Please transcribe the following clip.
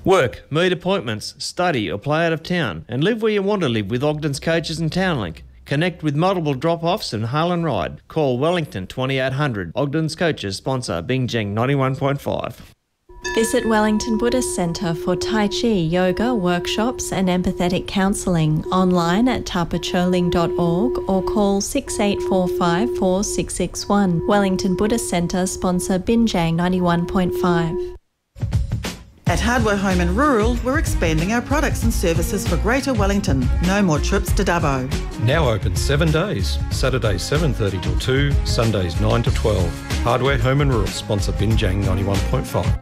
Work, meet appointments, study or play out of town and live where you want to live with Ogden's Coaches and Townlink. Connect with multiple drop-offs and haul and ride. Call Wellington 2800. Ogden's Coaches sponsor Bingjeng 91.5. Visit Wellington Buddhist Centre for Tai Chi, yoga, workshops and empathetic counselling online at tapacholing.org or call 6845 4661. Wellington Buddhist Centre sponsor Binjang 91.5. At Hardware Home and Rural, we're expanding our products and services for Greater Wellington. No more trips to Dubbo. Now open 7 days. Saturdays 7:30 till 2, Sundays 9 to 12. Hardware Home and Rural sponsor Binjang 91.5.